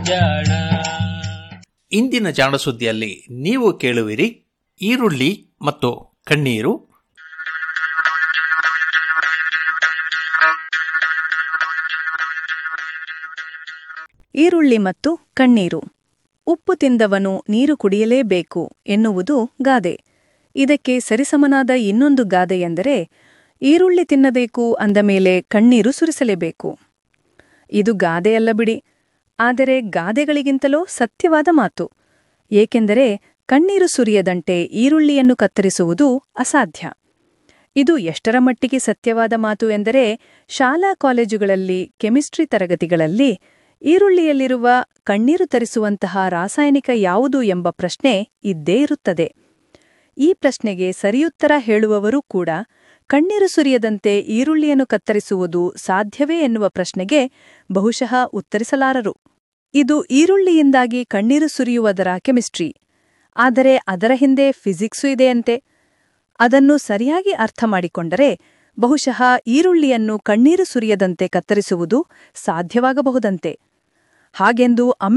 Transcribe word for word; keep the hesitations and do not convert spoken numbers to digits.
ಜಾಣ. ಇಂದಿನ ಜಾಣ ಸುದ್ದಿಯಲ್ಲಿ ನೀವು ಕೇಳುವಿರಿ ಈರುಳ್ಳಿ ಮತ್ತು ಕಣ್ಣೀರು, ಈರುಳ್ಳಿ ಮತ್ತು ಕಣ್ಣೀರು. ಉಪ್ಪು ತಿಂದವನು ನೀರು ಕುಡಿಯಲೇಬೇಕು ಎನ್ನುವುದು ಗಾದೆ. ಇದಕ್ಕೆ ಸರಿಸಮನಾದ ಇನ್ನೊಂದು ಗಾದೆಯೆಂದರೆ ಈರುಳ್ಳಿ ತಿನ್ನಬೇಕು ಅಂದ ಮೇಲೆ ಕಣ್ಣೀರು ಸುರಿಸಲೇಬೇಕು. ಇದು ಗಾದೆಯಲ್ಲ ಬಿಡಿ, ಆದರೆ ಗಾದೆಗಳಿಗಿಂತಲೂ ಸತ್ಯವಾದ ಮಾತು. ಏಕೆಂದರೆ ಕಣ್ಣೀರು ಸುರಿಯದಂತೆ ಈರುಳ್ಳಿಯನ್ನು ಕತ್ತರಿಸುವುದು ಅಸಾಧ್ಯ. ಇದು ಎಷ್ಟರ ಮಟ್ಟಿಗೆ ಸತ್ಯವಾದ ಮಾತು ಎಂದರೆ, ಶಾಲಾ ಕಾಲೇಜುಗಳಲ್ಲಿ ಕೆಮಿಸ್ಟ್ರಿ ತರಗತಿಗಳಲ್ಲಿ ಈರುಳ್ಳಿಯಲ್ಲಿರುವ ಕಣ್ಣೀರು ತರಿಸುವಂತಹ ರಾಸಾಯನಿಕ ಯಾವುದು ಎಂಬ ಪ್ರಶ್ನೆ ಇದ್ದೇ ಇರುತ್ತದೆ. ಈ ಪ್ರಶ್ನೆಗೆ ಸರಿಯುತ್ತರ ಹೇಳುವವರೂ ಕೂಡ ಕಣ್ಣೀರು ಸುರಿಯದಂತೆ ಈರುಳ್ಳಿಯನ್ನು ಕತ್ತರಿಸುವುದು ಸಾಧ್ಯವೇ ಎನ್ನುವ ಪ್ರಶ್ನೆಗೆ ಬಹುಶಃ ಉತ್ತರಿಸಲಾರರು. ಇದು ಈರುಳ್ಳಿಯಿಂದಾಗಿ ಕಣ್ಣೀರು ಸುರಿಯುವುದರ ಕೆಮಿಸ್ಟ್ರಿ. ಆದರೆ ಅದರ ಹಿಂದೆ ಫಿಸಿಕ್ಸು ಇದೆಯಂತೆ. ಅದನ್ನು ಸರಿಯಾಗಿ ಅರ್ಥ ಮಾಡಿಕೊಂಡರೆ ಬಹುಶಃ ಈರುಳ್ಳಿಯನ್ನು ಕಣ್ಣೀರು ಸುರಿಯದಂತೆ ಕತ್ತರಿಸುವುದು ಸಾಧ್ಯವಾಗಬಹುದಂತೆ. ಹಾಗೆಂದು